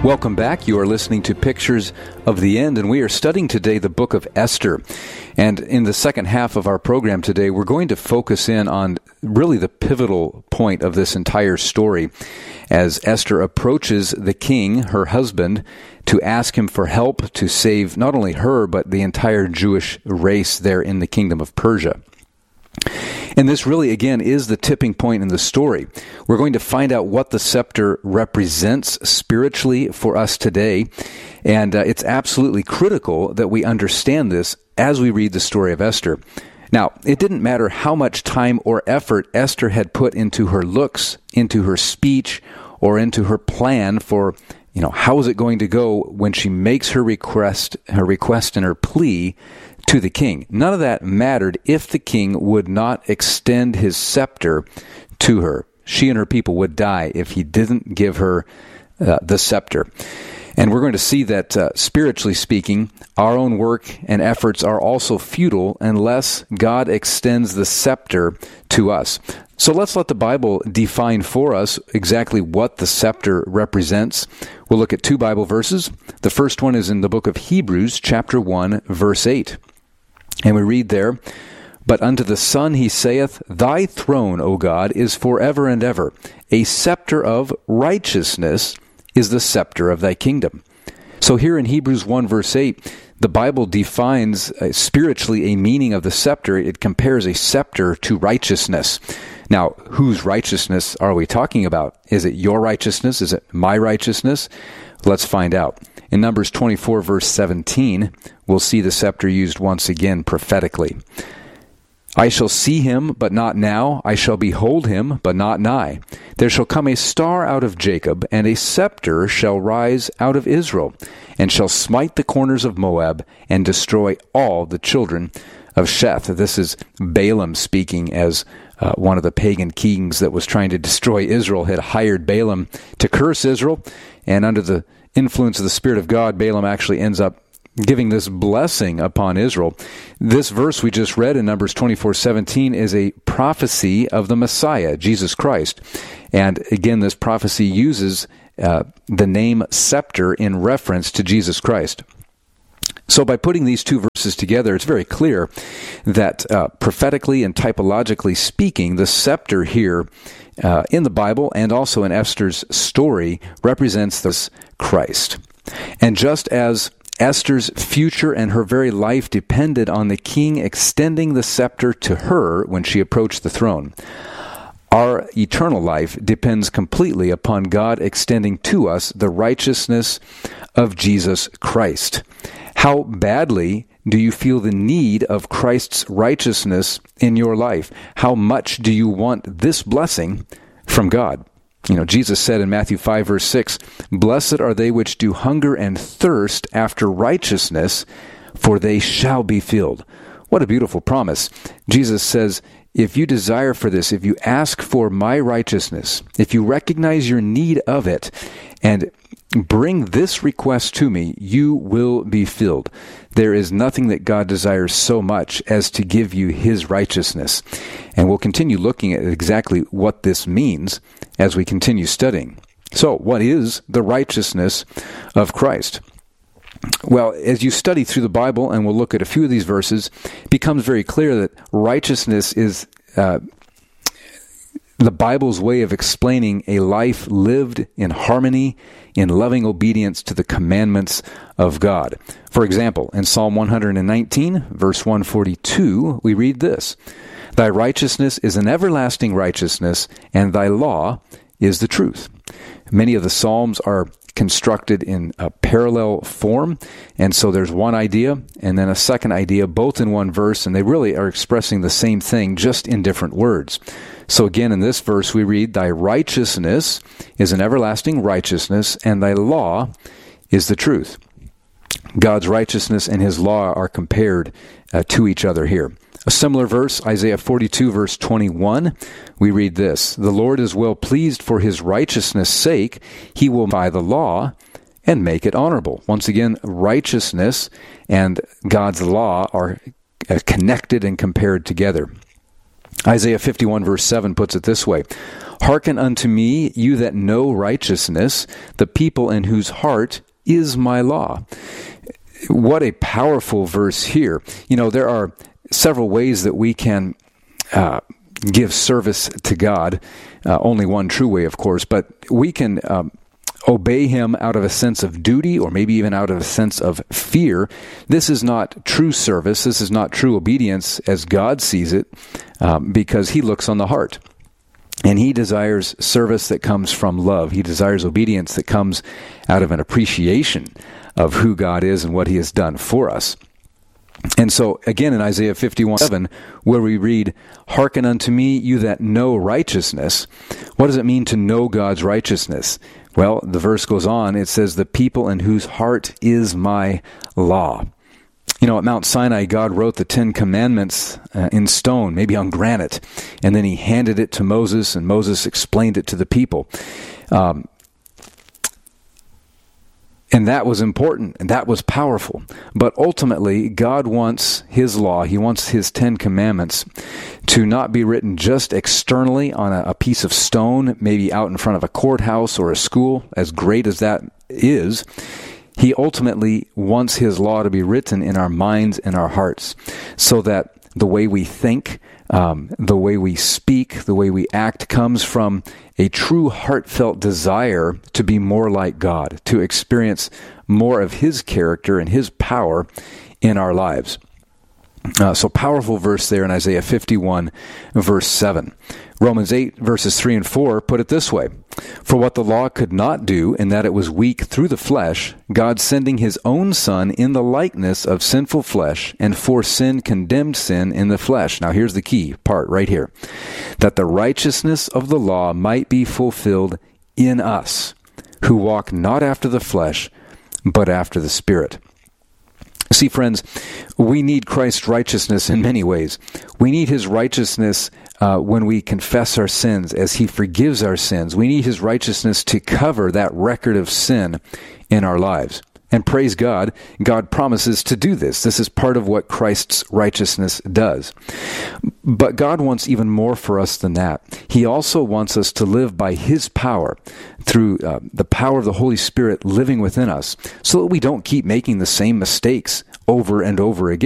Welcome back. You are listening to Pictures of the End, and we are studying today the book of Esther. And in the second half of our program today, we're going to focus in on really the pivotal point of this entire story as Esther approaches the king, her husband, to ask him for help to save not only her, but the entire Jewish race there in the kingdom of Persia. And this really, again, is the tipping point in the story. We're going to find out what the scepter represents spiritually for us today, and it's absolutely critical that we understand this as we read the story of Esther. Now, it didn't matter how much time or effort Esther had put into her looks, into her speech, or into her plan for, how is it going to go when she makes her request and her plea to the king. None of that mattered if the king would not extend his scepter to her. She and her people would die if he didn't give her the scepter. And we're going to see that, spiritually speaking, our own work and efforts are also futile unless God extends the scepter to us. So let's let the Bible define for us exactly what the scepter represents. We'll look at two Bible verses. The first one is in the book of Hebrews, chapter 1, verse 8. And we read there, "But unto the Son he saith, Thy throne, O God, is forever and ever. A scepter of righteousness is the scepter of thy kingdom." So here in Hebrews 1 verse 8, the Bible defines spiritually a meaning of the scepter. It compares a scepter to righteousness. Now, whose righteousness are we talking about? Is it your righteousness? Is it my righteousness? Let's find out. In Numbers 24 verse 17, we'll see the scepter used once again prophetically. "I shall see him, but not now. I shall behold him, but not nigh. There shall come a star out of Jacob, and a scepter shall rise out of Israel, and shall smite the corners of Moab, and destroy all the children of Sheth." This is Balaam speaking, as one of the pagan kings that was trying to destroy Israel had hired Balaam to curse Israel, and under the influence of the Spirit of God, Balaam actually ends up giving this blessing upon Israel. This verse we just read in Numbers 24:17 is a prophecy of the Messiah, Jesus Christ. And again, this prophecy uses the name scepter in reference to Jesus Christ. So by putting these two verses together, it's very clear that prophetically and typologically speaking, the scepter here in the Bible and also in Esther's story represents this Christ. And just as Esther's future and her very life depended on the king extending the scepter to her when she approached the throne, our eternal life depends completely upon God extending to us the righteousness of Jesus Christ. How badly do you feel the need of Christ's righteousness in your life? How much do you want this blessing from God? Jesus said in Matthew 5, verse 6, "Blessed are they which do hunger and thirst after righteousness, for they shall be filled." What a beautiful promise. Jesus says, if you desire for this, if you ask for my righteousness, if you recognize your need of it, and bring this request to me, you will be filled. There is nothing that God desires so much as to give you his righteousness. And we'll continue looking at exactly what this means as we continue studying. So, what is the righteousness of Christ? Well, as you study through the Bible, and we'll look at a few of these verses, it becomes very clear that righteousness is the Bible's way of explaining a life lived in harmony, in loving obedience to the commandments of God. For example, in Psalm 119, verse 142, we read this, "Thy righteousness is an everlasting righteousness, and thy law is the truth." Many of the Psalms are constructed in a parallel form, and so there's one idea and then a second idea, both in one verse, and they really are expressing the same thing, just in different words. So again, in this verse we read, "Thy righteousness is an everlasting righteousness, and thy law is the truth." God's righteousness and his law are compared to each other here. A similar verse, Isaiah 42, verse 21, we read this, "The Lord is well pleased for his righteousness' sake. He will modify the law and make it honorable." Once again, righteousness and God's law are connected and compared together. Isaiah 51 verse 7 puts it this way, "Hearken unto me, you that know righteousness, the people in whose heart is my law." What a powerful verse here. You know, there are several ways that we can give service to God. Only one true way, of course, but we can obey Him out of a sense of duty or maybe even out of a sense of fear. This is not true service. This is not true obedience as God sees it, because He looks on the heart. And He desires service that comes from love. He desires obedience that comes out of an appreciation of who God is and what He has done for us. And so, again, in Isaiah 51:7, where we read, "Hearken unto me, you that know righteousness," what does it mean to know God's righteousness? Well, the verse goes on, it says, "The people in whose heart is my law." You know, at Mount Sinai, God wrote the 10 Commandments in stone, maybe on granite, and then He handed it to Moses, and Moses explained it to the people. And that was important, and that was powerful. But ultimately, God wants His law, He wants His 10 Commandments to not be written just externally on a piece of stone, maybe out in front of a courthouse or a school, as great as that is. He ultimately wants His law to be written in our minds and our hearts, so that the way we think, the way we speak, the way we act comes from a true heartfelt desire to be more like God, to experience more of His character and His power in our lives. So powerful verse there in Isaiah 51, verse 7. Romans 8, verses 3 and 4 put it this way, "For what the law could not do, in that it was weak through the flesh, God sending His own Son in the likeness of sinful flesh, and for sin condemned sin in the flesh." Now here's the key part right here. "That the righteousness of the law might be fulfilled in us, who walk not after the flesh, but after the Spirit." See, friends, we need Christ's righteousness in many ways. We need His righteousness when we confess our sins, as He forgives our sins. We need His righteousness to cover that record of sin in our lives. And praise God, God promises to do this. This is part of what Christ's righteousness does. But God wants even more for us than that. He also wants us to live by His power, through the power of the Holy Spirit living within us, so that we don't keep making the same mistakes over and over again.